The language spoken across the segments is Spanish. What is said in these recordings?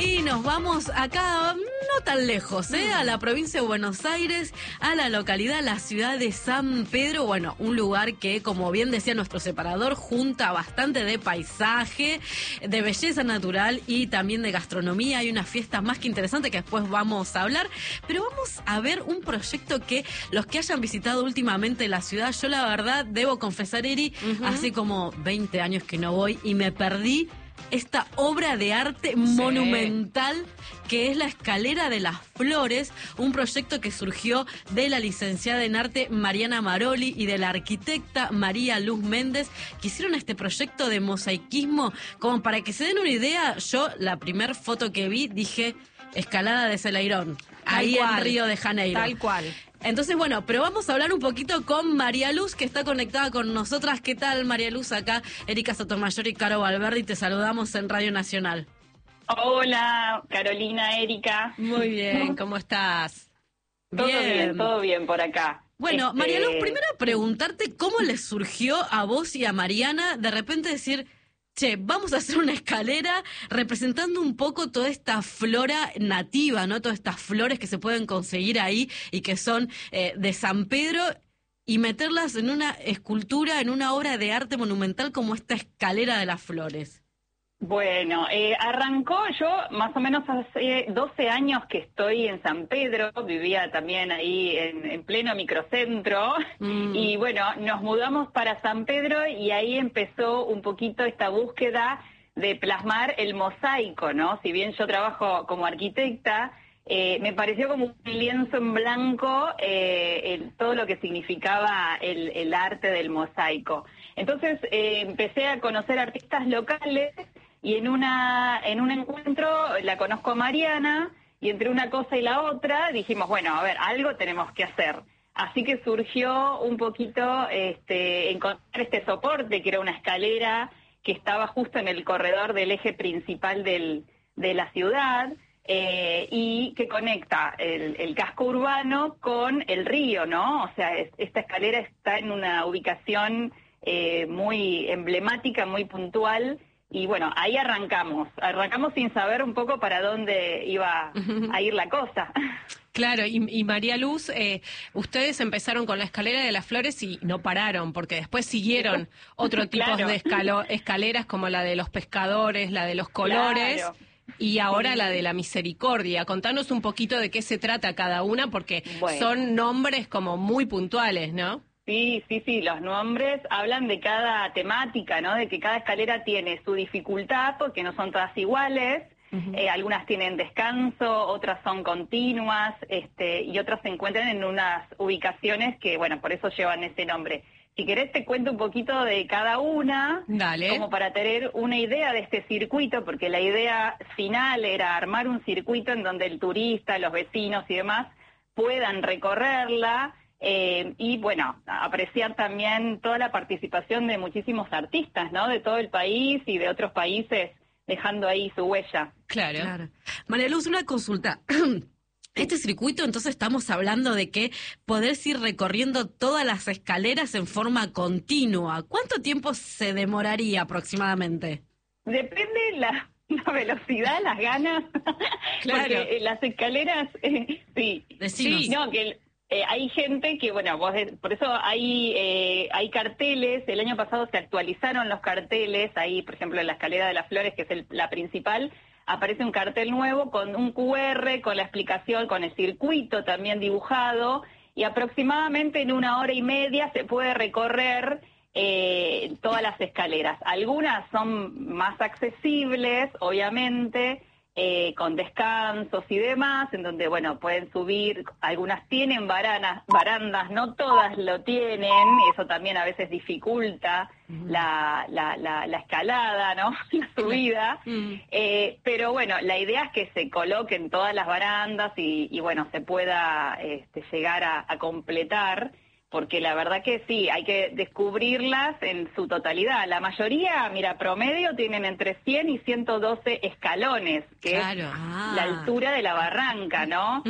Y nos vamos acá, no tan lejos, a la provincia de Buenos Aires, a la localidad, la ciudad de San Pedro. Bueno, un lugar que, como bien decía nuestro separador, junta bastante de paisaje, de belleza natural y también de gastronomía. Hay una fiesta más que interesante que después vamos a hablar, pero vamos a ver un proyecto que los que hayan visitado últimamente la ciudad, yo la verdad debo confesar, Eri, hace como 20 años que no voy y me perdí esta obra de arte monumental que es la Escalera de las Flores, un proyecto que surgió de la licenciada en arte Mariana Maroli y de la arquitecta María Luz Méndez, que hicieron este proyecto de mosaicismo. Como para que se den una idea, yo la primer foto que vi dije Escalada de Celeirón, ahí en Río de Janeiro. Tal cual. Entonces, bueno, pero vamos a hablar un poquito con María Luz, que está conectada con nosotras. ¿Qué tal, María Luz? Acá, Erika Sotomayor y Caro Valverde, te saludamos en Radio Nacional. Hola, Carolina, Erika. Muy bien, ¿cómo estás? Todo bien por acá. Bueno, María Luz, primero preguntarte cómo les surgió a vos y a Mariana de repente decir, che, vamos a hacer una escalera representando un poco toda esta flora nativa, ¿no? Todas estas flores que se pueden conseguir ahí y que son de San Pedro, y meterlas en una escultura, en una obra de arte monumental como esta Escalera de las Flores. Bueno, arrancó yo más o menos hace 12 años que estoy en San Pedro, vivía también ahí en pleno microcentro, y bueno, nos mudamos para San Pedro y ahí empezó un poquito esta búsqueda de plasmar el mosaico, ¿no? Si bien yo trabajo como arquitecta, me pareció como un lienzo en blanco todo lo que significaba el arte del mosaico. Entonces empecé a conocer artistas locales y en un encuentro la conozco a Mariana y entre una cosa y la otra dijimos, bueno, a ver, algo tenemos que hacer. Así que surgió un poquito encontrar este soporte que era una escalera que estaba justo en el corredor del eje principal de la ciudad, y que conecta el casco urbano con el río, ¿no? O sea, esta escalera está en una ubicación muy emblemática, muy puntual, y bueno, ahí arrancamos sin saber un poco para dónde iba a ir la cosa. Claro, y María Luz, ustedes empezaron con la Escalera de las Flores y no pararon, porque después siguieron otro tipo de escaleras como la de los pescadores, la de los colores. Claro. Y ahora la de la misericordia. Contanos un poquito de qué se trata cada una, porque son nombres como muy puntuales, ¿no? Sí, los nombres hablan de cada temática, ¿no? De que cada escalera tiene su dificultad, porque no son todas iguales. Algunas tienen descanso, otras son continuas, y otras se encuentran en unas ubicaciones que, bueno, por eso llevan ese nombre. Si querés te cuento un poquito de cada una, Dale. Como para tener una idea de este circuito, porque la idea final era armar un circuito en donde el turista, los vecinos y demás puedan recorrerla, y bueno, apreciar también toda la participación de muchísimos artistas, ¿no? De todo el país y de otros países, dejando ahí su huella. Claro. María Luz, una consulta. Este circuito, entonces estamos hablando de que podés ir recorriendo todas las escaleras en forma continua. ¿Cuánto tiempo se demoraría aproximadamente? Depende la velocidad, las ganas. Claro. Porque las escaleras, sí. Decinos. Sí, no, que hay gente que, bueno, por eso hay carteles. El año pasado se actualizaron los carteles. Ahí, por ejemplo, en la Escalera de las Flores, que es la principal, aparece un cartel nuevo con un QR, con la explicación, con el circuito también dibujado, y aproximadamente en 1 hora y media se puede recorrer todas las escaleras. Algunas son más accesibles, obviamente, con descansos y demás, en donde, bueno, pueden subir, algunas tienen barandas, no todas lo tienen, eso también a veces dificulta la escalada, ¿no? La subida, pero bueno, la idea es que se coloquen todas las barandas y bueno, se pueda llegar a completar, porque la verdad que sí, hay que descubrirlas en su totalidad. La mayoría, mira, promedio tienen entre 100 y 112 escalones, que es la altura de la barranca, ¿no?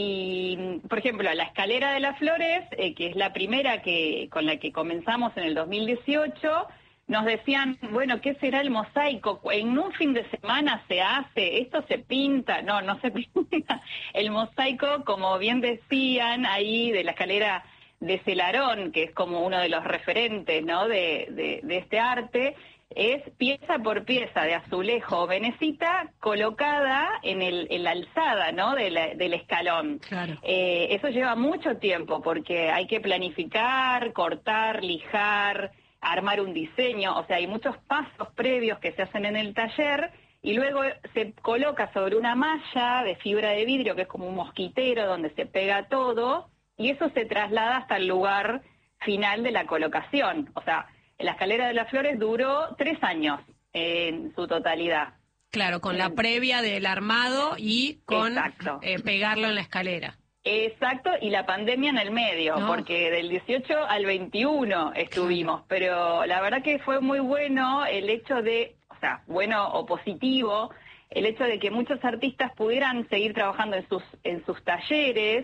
Y, por ejemplo, la Escalera de las Flores, que es la primera con la que comenzamos en el 2018, nos decían, bueno, ¿qué será el mosaico? En un fin de semana se hace, esto se pinta, no se pinta. El mosaico, como bien decían ahí de la escalera de Celarón, que es como uno de los referentes, ¿no?, de este arte, es pieza por pieza de azulejo o venecita colocada en la alzada, ¿no?, del escalón. Claro. Eso lleva mucho tiempo porque hay que planificar, cortar, lijar, armar un diseño, o sea, hay muchos pasos previos que se hacen en el taller y luego se coloca sobre una malla de fibra de vidrio que es como un mosquitero donde se pega todo y eso se traslada hasta el lugar final de la colocación. O sea, la escalera de las flores duró 3 años en su totalidad. Claro, con la previa del armado y con pegarlo en la escalera. Exacto, y la pandemia en el medio, porque del 18 al 21 estuvimos, pero la verdad que fue muy bueno el hecho de, o sea, bueno o positivo, el hecho de que muchos artistas pudieran seguir trabajando en sus talleres,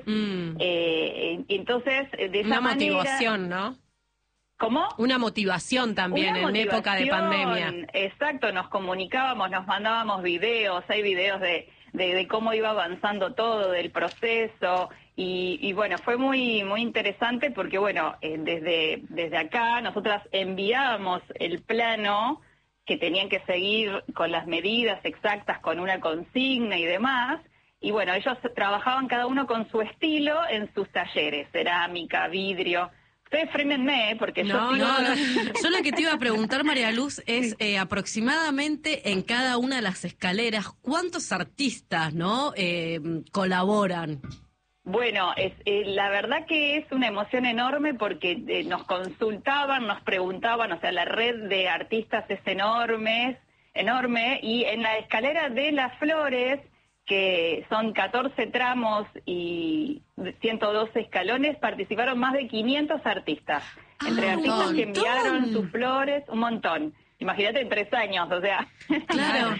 entonces de esa una manera, motivación, ¿no? ¿Cómo? Una motivación también en época de pandemia. Exacto, nos comunicábamos, nos mandábamos videos, hay videos de cómo iba avanzando todo, del proceso, y bueno, fue muy muy interesante porque bueno, desde acá nosotras enviábamos el plano que tenían que seguir con las medidas exactas, con una consigna y demás, y bueno, ellos trabajaban cada uno con su estilo en sus talleres, cerámica, vidrio. Ustedes frénenme, porque yo sigo... Yo lo que te iba a preguntar, María Luz, es aproximadamente en cada una de las escaleras, ¿cuántos artistas colaboran? Bueno, la verdad que es una emoción enorme porque nos consultaban, nos preguntaban, o sea, la red de artistas es enorme, y en la escalera de las flores, que son 14 tramos y 112 escalones, participaron más de 500 artistas, entre artistas que enviaron sus flores, un montón. Imagínate en 3 años, o sea, claro.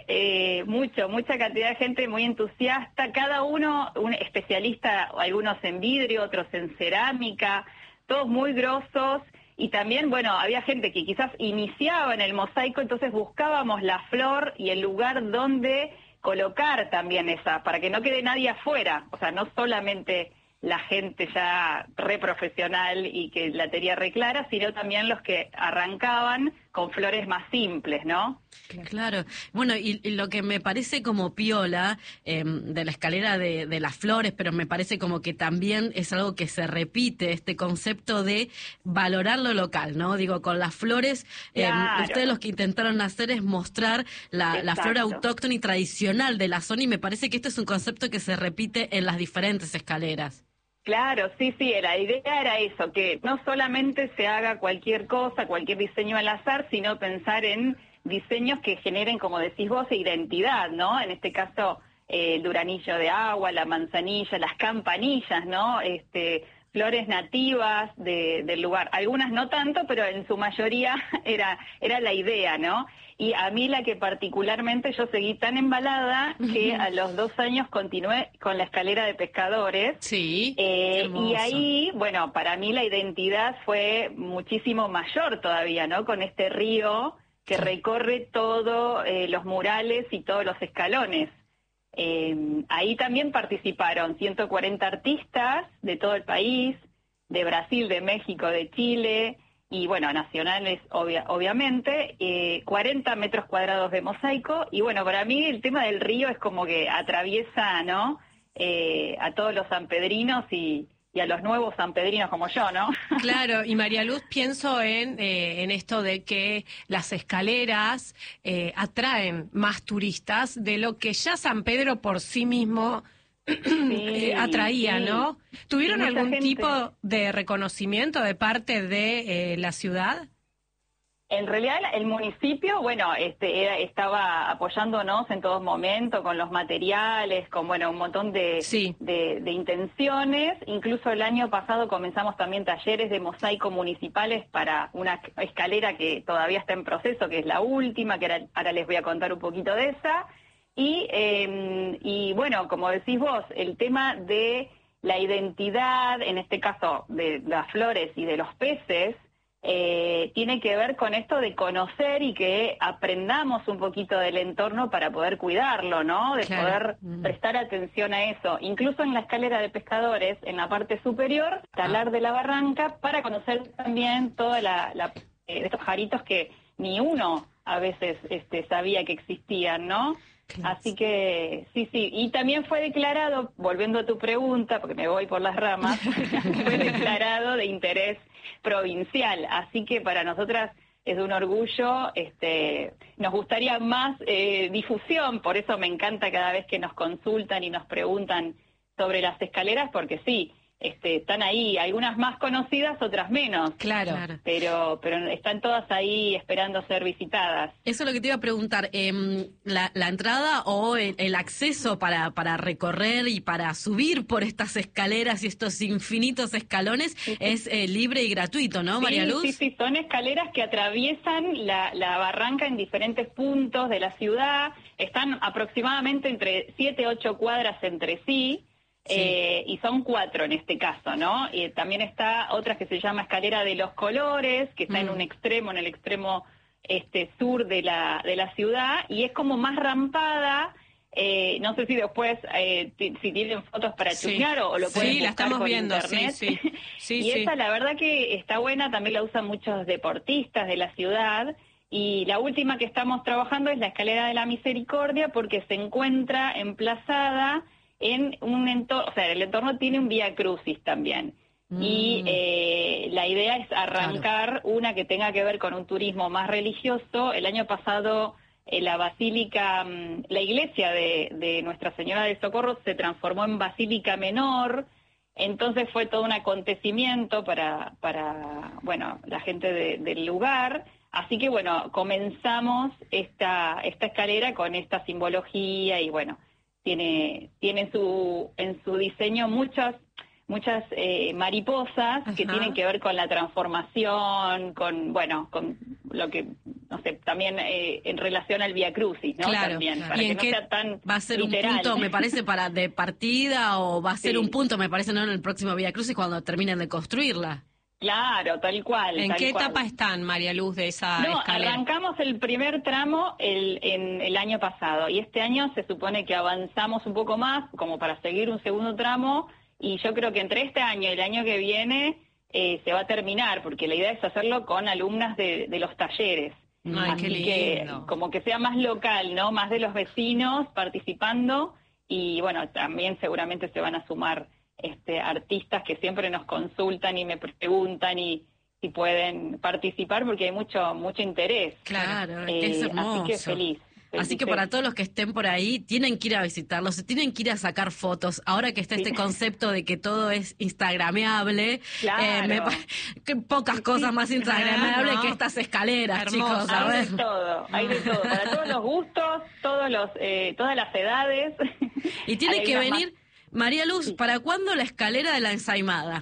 Mucha cantidad de gente muy entusiasta, cada uno un especialista, algunos en vidrio, otros en cerámica, todos muy grosos. Y también, bueno, había gente que quizás iniciaba en el mosaico, entonces buscábamos la flor y el lugar donde colocar también esa, para que no quede nadie afuera, o sea, no solamente la gente ya re profesional y que la tenía re clara, sino también los que arrancaban con flores más simples, ¿no? Claro. Bueno, y lo que me parece como piola de la escalera de las flores, pero me parece como que también es algo que se repite, este concepto de valorar lo local, ¿no? Digo, con las flores, Claro. ustedes los que intentaron hacer es mostrar la flora autóctona y tradicional de la zona, y me parece que esto es un concepto que se repite en las diferentes escaleras. Claro, sí, la idea era eso, que no solamente se haga cualquier cosa, cualquier diseño al azar, sino pensar en diseños que generen, como decís vos, identidad, ¿no? En este caso, el duranillo de agua, la manzanilla, las campanillas, ¿no? Flores nativas del lugar. Algunas no tanto, pero en su mayoría era la idea, ¿no? Y a mí la que particularmente yo seguí tan embalada que a los 2 años continué con la escalera de pescadores. Sí, y ahí, bueno, para mí la identidad fue muchísimo mayor todavía, ¿no? Con este río que recorre todos los murales y todos los escalones. Ahí también participaron 140 artistas de todo el país, de Brasil, de México, de Chile, y bueno, nacionales obviamente, 40 metros cuadrados de mosaico, y bueno, para mí el tema del río es como que atraviesa, ¿no?, a todos los sanpedrinos y a los nuevos sanpedrinos como yo, ¿no? Claro, y María Luz, pienso en esto de que las escaleras atraen más turistas de lo que ya San Pedro por sí mismo atraía, ¿no? ¿Tuvieron algún tipo de reconocimiento de parte de la ciudad? En realidad el municipio, bueno, estaba apoyándonos en todo momento con los materiales, con bueno, un montón de intenciones. Incluso el año pasado comenzamos también talleres de mosaico municipales para una escalera que todavía está en proceso, que es la última, que ahora les voy a contar un poquito de esa. Y bueno, como decís vos, el tema de la identidad, en este caso de las flores y de los peces, tiene que ver con esto de conocer y que aprendamos un poquito del entorno para poder cuidarlo, ¿no? De poder prestar atención a eso. Incluso en la escalera de pescadores, en la parte superior, talar de la barranca, para conocer también toda estos pajaritos que ni uno a veces sabía que existían, ¿no? Claro. Así que sí, y también fue declarado, volviendo a tu pregunta, porque me voy por las ramas, fue declarado de interés provincial, así que para nosotras es un orgullo, nos gustaría más difusión, por eso me encanta cada vez que nos consultan y nos preguntan sobre las escaleras, porque sí, están ahí, algunas más conocidas, otras menos. Claro. Pero están todas ahí esperando ser visitadas. Eso es lo que te iba a preguntar. La entrada o el acceso para recorrer y para subir por estas escaleras y estos infinitos escalones es libre y gratuito, ¿no, María Luz? Sí, son escaleras que atraviesan la barranca en diferentes puntos de la ciudad. Están aproximadamente entre 7, 8 cuadras entre sí. Y son 4 en este caso, ¿no? Y también está otra que se llama Escalera de los Colores, que está en un extremo, en el extremo sur de la ciudad, y es como más rampada. No sé si después, si tienen fotos para chusmear o lo pueden buscar la estamos por viendo, internet. Y esa la verdad que está buena, también la usan muchos deportistas de la ciudad. Y la última que estamos trabajando es la Escalera de la Misericordia, porque se encuentra emplazada en un entorno, o sea, el entorno tiene un vía crucis también. Y la idea es arrancar una que tenga que ver con un turismo más religioso. El año pasado la basílica, la iglesia de Nuestra Señora del Socorro se transformó en basílica menor, entonces fue todo un acontecimiento para bueno, la gente del lugar. Así que bueno, comenzamos esta escalera con esta simbología y bueno, tiene en su diseño muchas mariposas que tienen que ver con la transformación, con lo que, no sé, también en relación al Vía Crucis, ¿no? Claro, también, claro. para ¿Y que en no qué sea tan va a ser literal. un punto, me parece, de partida, o va a ser un punto, me parece, no en el próximo Vía Crucis cuando terminen de construirla? Claro, tal cual. ¿En qué etapa cual. están, María Luz, de esa escalera? Arrancamos el primer tramo en el año pasado y este año se supone que avanzamos un poco más como para seguir un segundo tramo y yo creo que entre este año y el año que viene se va a terminar porque la idea es hacerlo con alumnas de los talleres. Ay, así qué lindo. Que como que sea más local, ¿no? Más de los vecinos participando y bueno, también seguramente se van a sumar artistas que siempre nos consultan y me preguntan y si pueden participar porque hay mucho interés. Claro, es hermoso. Así que feliz. Así que para todos los que estén por ahí, tienen que ir a visitarlos, tienen que ir a sacar fotos. Ahora que está este concepto de que todo es instagrameable, que pocas cosas más instagrameables que estas escaleras, chicos. Hay de todo, para todos los gustos, todas las edades. Y tiene que venir... María Luz, ¿para cuándo la escalera de la ensaimada?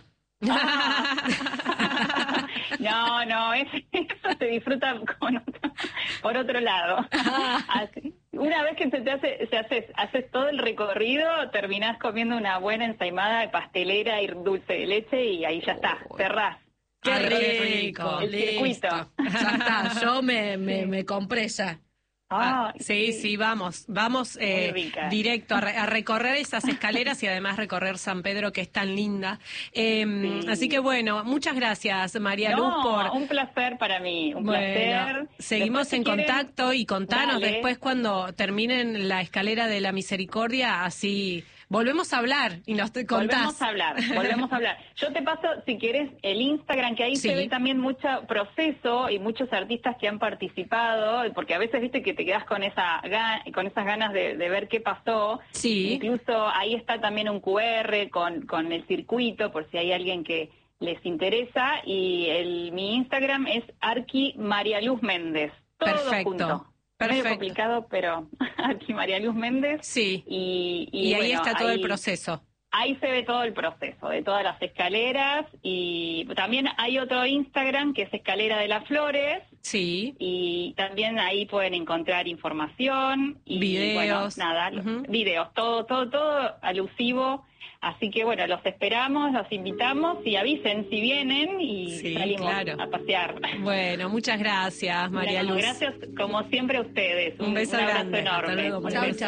No, eso se disfruta por otro lado. Así, una vez que haces todo el recorrido, terminás comiendo una buena ensaimada de pastelera y dulce de leche y ahí ya está, cerrás. ¡Qué rico! El circuito. Ya está, yo me compré ya. Sí, vamos directo a recorrer esas escaleras y además recorrer San Pedro, que es tan linda. Así que bueno, muchas gracias, María Luz, un placer para mí, un placer. Seguimos en contacto y contanos después cuando terminen la escalera de la Misericordia, así volvemos a hablar y nos contás. Volvemos a hablar. Yo te paso, si quieres, el Instagram, que ahí se ve también mucho proceso y muchos artistas que han participado, porque a veces viste que te quedas con esas ganas de ver qué pasó. Sí. Incluso ahí está también un QR con el circuito, por si hay alguien que les interesa, y mi Instagram es Arqui María Luz Méndez. Todo Perfecto. junto. Perfecto. Medio complicado, pero aquí María Luz Méndez. Sí. Y ahí bueno, está todo el proceso. Ahí se ve todo el proceso de todas las escaleras y también hay otro Instagram que es Escalera de las Flores, Sí. Y también ahí pueden encontrar información y videos, videos, todo alusivo. Así que bueno, los esperamos, los invitamos y avisen si vienen y salimos a pasear. Bueno, muchas gracias, María Luz. Gracias como siempre a ustedes. Un beso abrazo grande. enorme. Hasta luego, María Luz.